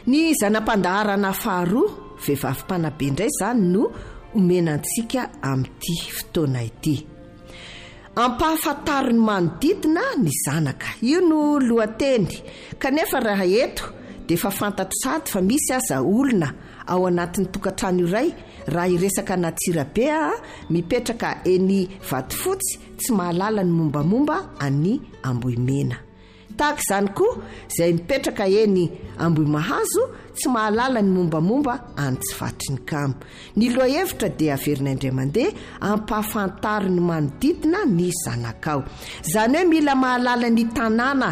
Ny zanam-pandaharana faharoa vehivavim-panabe indray zany no omenantsika amin'ity fotoana ity. Ampahafantariny manodidina ny zanaka. Io no lohateny. Kanefa raha eto dia efa fantatro sady fa misy aza olona ao anatin'ny tokantrano iray raha iresaka natsirabe mipetraka eny Vatofotsy tsy mahalala ny mombamomba any Ambohimena. Tahaka izany koa izay mipetraka eny Ambohimahazo tsy mahalala ny mombamomba any Tsivatry Kamo. Ny lohahevitra dia averina indray mandeha ampahafantariny ny manodidina ny zanakao. Zany hoe mila mahalala ny tanàna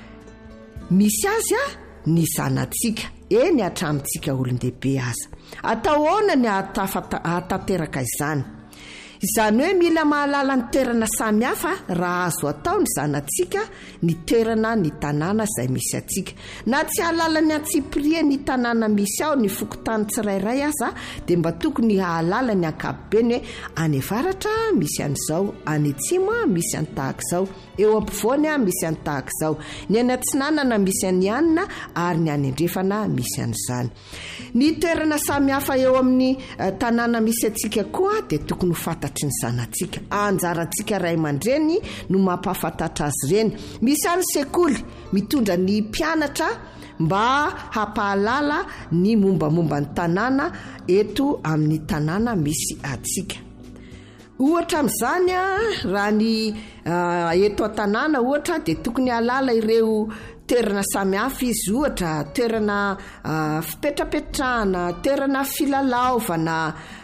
misy azy ny zanantsika eny atramintsika olon-dehibe aza. Atao ahoana ny atateraka izany? Izany hoe mila mahalala ny toerana samihafa raha azo atao ny zanantsika ny toerana ny tanàna izay misy atsika. Na tsy hahalala ny atsipria ny tanàna misy ao ny fokotany tsirairay aza dia mba tokony hahalala ny ankapobeny hoe any avaratra misy an'izao, any atsimo misy any tahak'izao, eo ampovoany misy any tahak'izao, ny any atsinanana misy any anina ary ny any andrefana misy an'izany. Ny toerana samihafa eo amin'ny tanàna misy atsika koa dia tokony fantatry ny zanantsika. Anjarantsika ray aman-dreny no mampahafantatra azy ireny. Misy any sekoly mitondra ny mpianatra mba hampahalala ny mombamomba ny tanàna eto amin'ny tanàna misy atsika. Ohatra amin'izany raha ny eto an-tanàna ohatra dia tokony halala ireo toerana samihafa izy, ohatra toerana fipetrapetrahana, toerana filalaovana,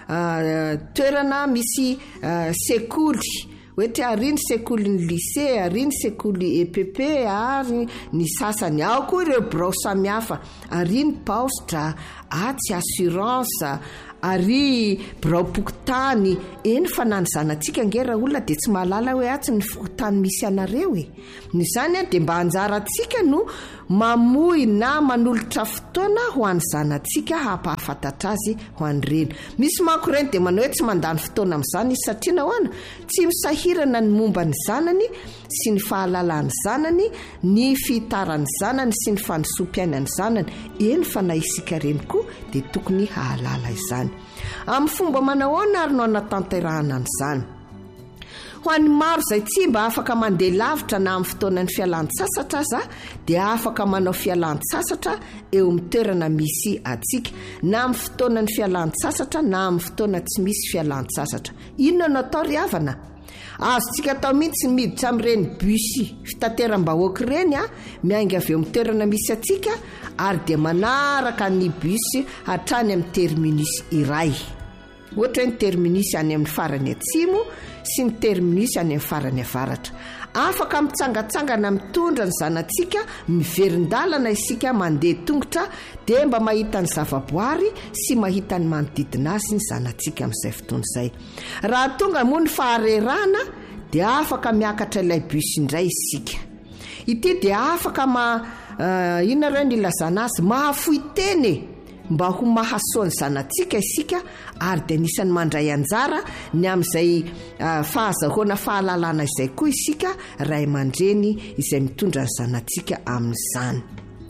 toerana misy sekoly, ohatra ary ny sekoly ny lycée, ary ny sekoly EPP, ary ny sasany ao koa ireo birao samihafa, ary ny paostra, atsy assurance, ary birao pokotany. Eny fa na ny zanantsika ngera olona dia tsy mahalala hoe atsy ny pokotany misy anareo ny zany dia mba anjarantsika no mamoy na manolotra fotoana ho an'ny zanantsika hampahafantatra azy ho an'ireny. Misy manko ireny dia manao hoe tsy mandany fotoana amin'izany izy satria nahoana tsy misahirana ny momba ny zanany sy ny fahalalany zanany, ny fitarany zanany sy ny fanosom-piainany zanany. Eny fa na isika reny koa dia tokony hahalala izany. Amin'ny fomba manahoana ary no anatanterahana an'izany? Ho an'ny maro izay tsy mba afaka mandeha lavitra na amin'ny fotoanan'ny fialan-tsasatra aza dia afaka manao fialan-tsasatra eo amin'ny toerana misy atsika, na amin'ny fotoanan'ny fialan-tsasatra na amin'ny fotoana tsy misy fialan-tsasatra. Inona no atao ry havana? Azontsika atao mihitsy miditra amin'ireny busy fitateram-bahoaka ireny miainga avy eo amin'ny toerana misy atsika ary dia manaraka ny busy hatrany amin'ny terminus iray. Ohatra ny terminus any amin'ny farany atsimo sy ny terminus any amin'ny farany avaratra. Afaka mitsangatsangana mitondra ny zanantsika, miverin-dalana isika mandeha tongotra dia mba mahita ny zavaboary sy mahita ny manodidina azy ny zanantsika amin'izay fotoana izay. Raha tonga moa ny faharerana dia afaka miakatra ilay bus indray isika. Ity dia afaka inona ireo ny ilazana azy mahafoy teny mba ho mahasoa ny zanantsika isika ary dia nisany mandray anjara ny amin'izay fahazahoana fahalalana izay koa isika ray aman-dreny izay mitondra ny zanantsika amin'izany.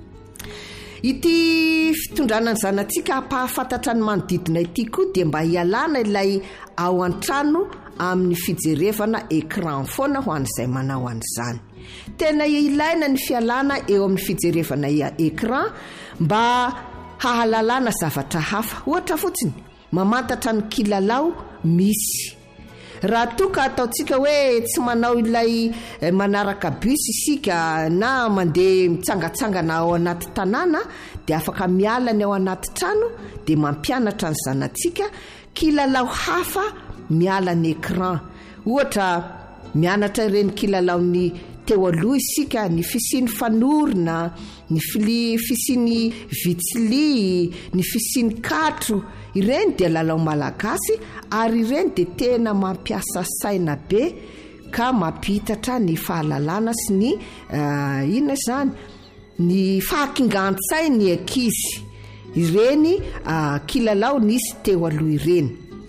Ity fitondrana ny zanantsika hampahafantatra ny manodidina ity koa dia mba hialana ilay ao an-trano amin'ny fijerevana écran foana ho an'izay manao an'izany. Tena ilaina ny fialana eo amin'ny fijerevana écran mba hahalalana zavatra hafa. Ohatra fotsiny mamantatra ny kilalao misy. Raha toka ataontsika hoe tsy manao ilay manaraka bus isika na mandeha mitsangatsangana ao anaty tanàna dia afaka miala ny ao anaty trano dia mampianatra ny zanantsika kilalao hafa miala ny écran. Ohatra mianatra ireny kilalaony teo aloha isika, ny fisiany fanorona, ny fisiany vitsili, ny fisiany katro. Ireny dia lalao malagasy ary ireny dia tena mampiasa saina be ka mampitatra ny fahalalana sy ny inona izany ny fahakingan-tsainy ankizy. Ireny kilalao nisy teo aloha ireny.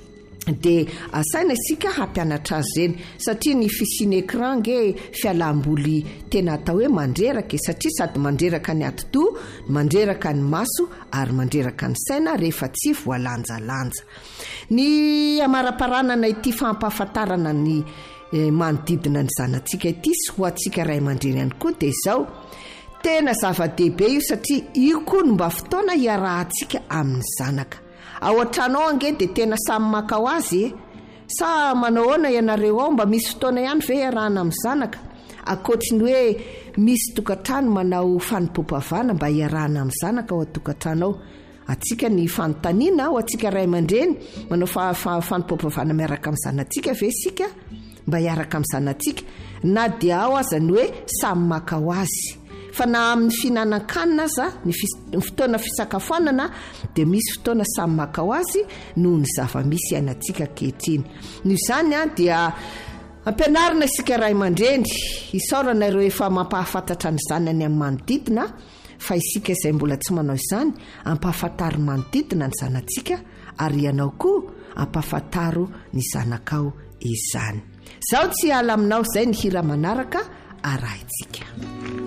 de asaina isika hampianatra azy zeny satria ny fisiny écran nge fialamboly tena atao hoe mandreraka satria sady mandreraka ny atido mandreraka ny maso ary mandreraka ny saina rehefa tsy voalanjalanja. Ny amaraparanana ity fampahafantarana ny manodidina ny zanatsika ity sy ho atsika ray aman-dreny ihany koa de zao tena zava-dehibe io satria io koa no mba fotoana iarahantsika amin'ny zanaka. Ao an-trano ange de tena samy makao azy sa manao ahoana ianareo ao mba misy fotoana ihany ve iarahana amin'ny zanaka akoatriny hoe misy tokantrano manao fanompom-pavana mba iarahana amin'ny zanaka ao atokantrano ao. Atsika ny fanontaniana ao atsika ray aman-dreny manao fanompom-pavana miaraka amin'ny zanatsika ve sika mba iaraka amin'ny zanatsika na dia ao azany hoe samy makao azy. Fa na amin'ny finanan-kanina aza ny fotoana fisakafoanana de misy fotoana samy makao azy noho ny zava-misy ainatsika kehitriny. Ny zany dia ampianarina isika ray aman-dreny isaorana ireo efa mampahafantatra ny zanany amin'ny manodidina fa isika izay mbola tsy manao izany ampahafantaro manodidina ny zanatsika ary ianao koa ampahafantaro ny zanakao izany. Zaho tsy ala aminao izay ny hira manaraka arahintsika.